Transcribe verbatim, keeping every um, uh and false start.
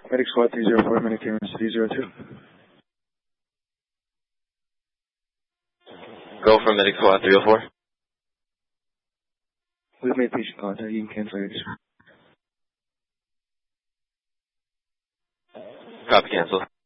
Medic Squad three zero four, Medic Clearance three zero two. Go for Medic Squad three oh four. We've made patient contact. You can cancel your dispatch. Copy, cancel.